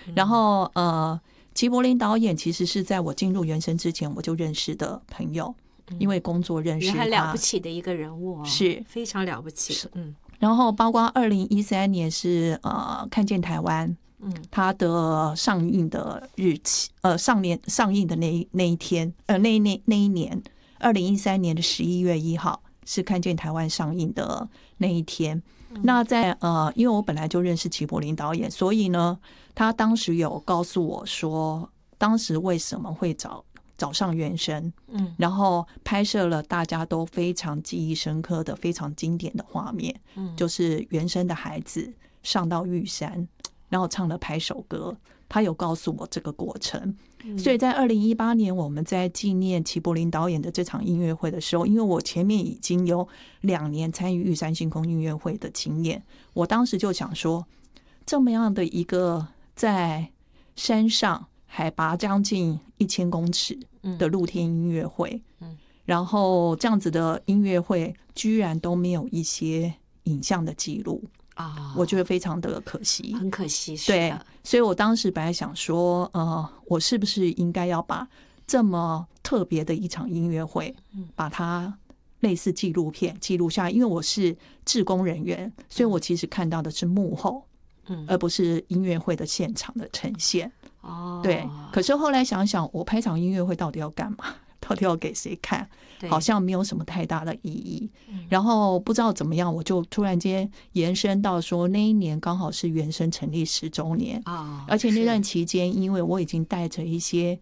然后齐柏林导演其实是在我进入原声之前我就认识的朋友，因为工作认识他， 也很了不起的一个人物是非常了不起。 然后包括2013年是看见台湾，它的上映的日期，上映的那一天，那一年，2013年的11月1号是看见台湾上映的那一天。那在因为我本来就认识齐柏林导演，所以呢，他当时有告诉我说，当时为什么会找上原声，然后拍摄了大家都非常记忆深刻的、非常经典的画面，就是原声的孩子上到玉山，然后唱了拍手歌，他有告诉我这个过程。所以在2018年我们在纪念齐柏林导演的这场音乐会的时候，因为我前面已经有2年参与玉山星空音乐会的经验，我当时就想说，这么样的一个在山上海拔将近1000公尺的露天音乐会，然后这样子的音乐会居然都没有一些影像的记录我觉得非常的可惜， 很可惜。 对，所以我当时本来想说，我是不是应该要把这么特别的一场音乐会，把它类似纪录片记录下来，因为我是志工人员，所以我其实看到的是幕后，而不是音乐会的现场的呈现。对。可是后来想想，我拍场音乐会到底要干嘛？到底要给谁看？好像没有什么太大的意义。然后不知道怎么样，我就突然间延伸到说，那一年刚好是原声成立10周年而且那段期间，因为我已经带着一些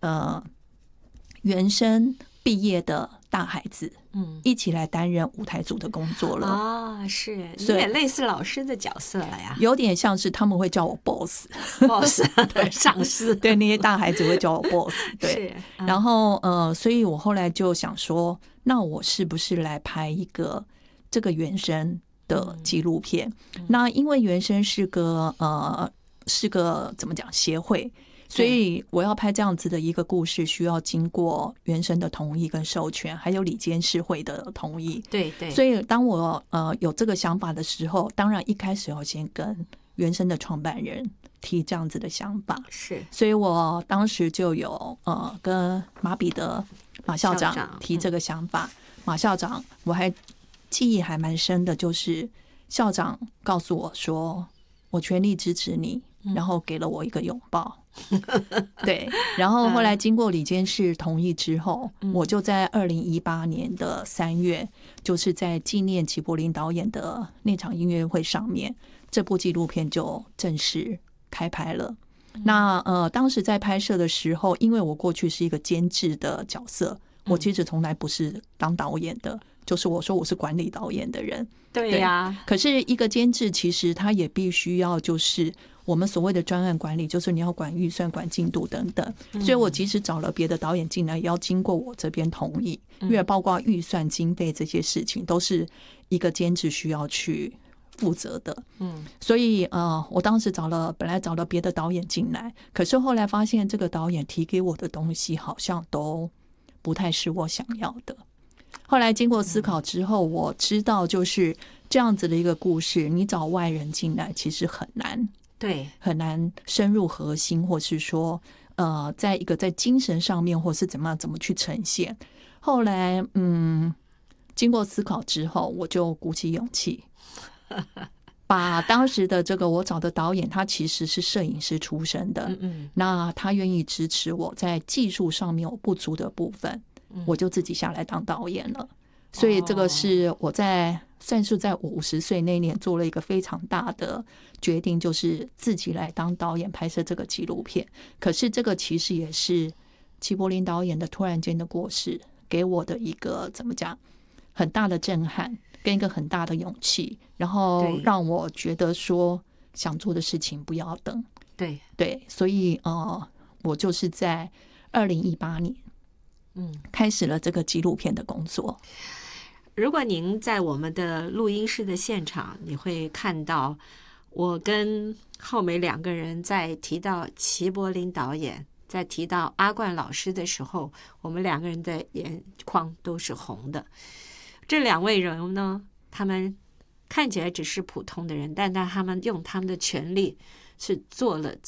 原声毕业的大孩子，一起来担任舞台组的工作了是你也类似老师的角色了呀， 有点像是他们会叫我 boss 对，上司， 对，那些大孩子会叫我 boss 对，然后所以我后来就想说，那我是不是来拍一个这个原声的纪录片？那因为原声是个怎么讲协会，所以我要拍这样子的一个故事，需要经过原声的同意跟授权，还有理监事会的同意。 对。 所以当我有这个想法的时候，当然一开始要先跟原声的创办人提这样子的想法。 是， 所以我当时就有跟马彼得马校长提这个想法。马校长我还记忆还蛮深的，就是校长告诉我说，我全力支持你，然后给了我一个拥抱。对，然后后来经过理监事同意之后，我就在2018年的3月，就是在纪念齐柏林导演的那场音乐会上面，这部纪录片就正式开拍了。那当时在拍摄的时候，因为我过去是一个监制的角色，我其实从来不是当导演的，就是我说我是管理导演的人。 对呀， 可是一个监制其实他也必须要就是我们所谓的专案管理，就是你要管预算、管进度等等。所以我即使找了别的导演进来，也要经过我这边同意，因为包括预算、经费这些事情都是一个监制需要去负责的。所以我当时本来找了别的导演进来，可是后来发现这个导演提给我的东西好像都不太是我想要的。后来经过思考之后，我知道就是这样子的一个故事，你找外人进来其实很难， 对， 很难深入核心，或是说在一个在精神上面，或是怎么去呈现。后来经过思考之后，我就鼓起勇气把当时的这个我找的导演，他其实是摄影师出身的，那他愿意支持我在技术上面有不足的部分，我就自己下来当导演了。所以这个是我算是在50岁那年做了一个非常大的决定，就是自己来当导演拍摄这个纪录片。可是这个其实也是齐柏林导演的突然间的过世给我的一个怎么讲很大的震撼跟一个很大的勇气，然后让我觉得说想做的事情不要等。对，所以我就是在2018年开始了这个纪录片的工作。 如果您在我们的录音室的现场，你会看到我跟浩美2个人在提到齐柏林导演，在提到阿冠老师的时候，我们2个人的眼眶都是红的。这2位人呢，他们看起来只是普通的人，但他们用他们的权利是做了